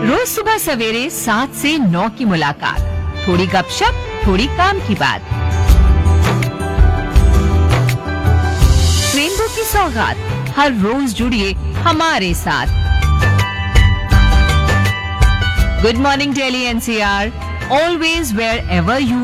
रोज सुबह सवेरे 7 से 9 की मुलाकात, थोड़ी गपशप, थोड़ी काम की बात। रेनबो की सौगात, हर रोज जुड़िए हमारे साथ। Good morning Delhi NCR, always wear ever you